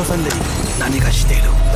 挟んで何かしている。